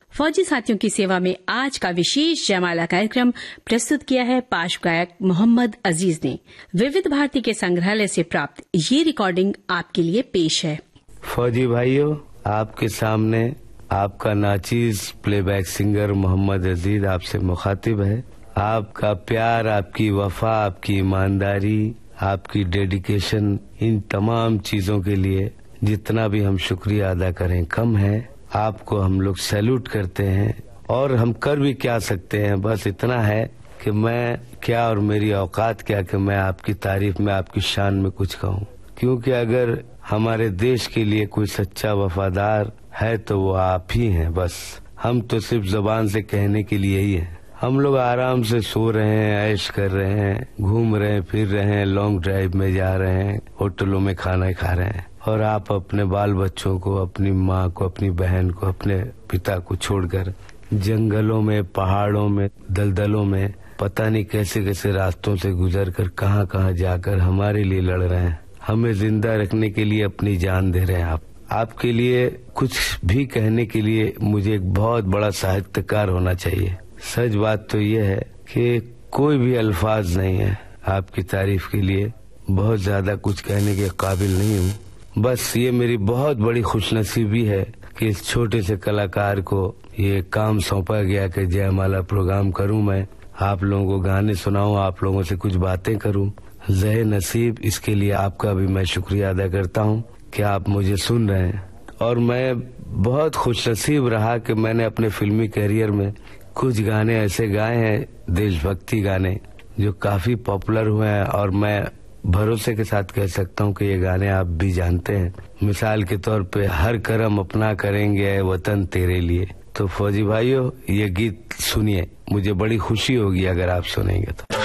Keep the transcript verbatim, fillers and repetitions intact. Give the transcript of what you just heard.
फौजी साथियों की सेवा में आज का विशेष जयमाला कार्यक्रम प्रस्तुत किया है पार्श्व गायक मोहम्मद अजीज ने। विविध भारती के संग्रहालय से प्राप्त ये रिकॉर्डिंग आपके लिए पेश है। फौजी भाइयों, आपके सामने आपका नाचीज प्लेबैक सिंगर मोहम्मद अजीज आपसे मुखातिब है। आपका प्यार, आपकी वफा, आपकी ईमानदारी, आपकी डेडिकेशन, इन तमाम चीजों के लिए जितना भी हम शुक्रिया अदा करें कम है। आपको हम लोग सैल्यूट करते हैं और हम कर भी क्या सकते हैं, बस इतना है कि मैं क्या और मेरी औकात क्या कि मैं आपकी तारीफ में, आपकी शान में कुछ कहूँ, क्योंकि अगर हमारे देश के लिए कोई सच्चा वफादार है तो वो आप ही हैं। बस हम तो सिर्फ जबान से कहने के लिए ही हैं। हम लोग आराम से सो रहे हैं, ऐश कर रहे हैं, घूम रहे हैं, फिर रहे हैं, लॉन्ग ड्राइव में जा रहे हैं, होटलों में खाना खा रहे हैं, और आप अपने बाल बच्चों को, अपनी माँ को, अपनी बहन को, अपने पिता को छोड़कर जंगलों में, पहाड़ों में, दलदलों में, पता नहीं कैसे कैसे रास्तों से गुजर कर कहाँ कहाँ जाकर हमारे लिए लड़ रहे हैं। हमें जिंदा रखने के लिए अपनी जान दे रहे हैं। आप आपके लिए कुछ भी कहने के लिए मुझे एक बहुत बड़ा साहित्यकार होना चाहिए। सच बात तो ये है कि कोई भी अल्फाज नहीं है आपकी तारीफ के लिए, बहुत ज्यादा कुछ कहने के काबिल नहीं हूँ। बस ये मेरी बहुत बड़ी खुशनसीबी है कि इस छोटे से कलाकार को ये काम सौंपा गया कि जयमाला प्रोग्राम करूँ, मैं आप लोगों को गाने सुनाऊं, आप लोगों से कुछ बातें करूं। ज़हे नसीब, इसके लिए आपका भी मैं शुक्रिया अदा करता हूं कि आप मुझे सुन रहे हैं। और मैं बहुत खुशनसीब रहा कि मैंने अपने फिल्मी करियर में कुछ गाने ऐसे गाए हैं, देशभक्ति गाने, जो काफी पॉपुलर हुए हैं, और मैं भरोसे के साथ कह सकता हूं कि ये गाने आप भी जानते हैं। मिसाल के तौर पे हर करम अपना करेंगे वतन तेरे लिए। तो फौजी भाइयों, ये गीत सुनिए, मुझे बड़ी खुशी होगी अगर आप सुनेंगे तो।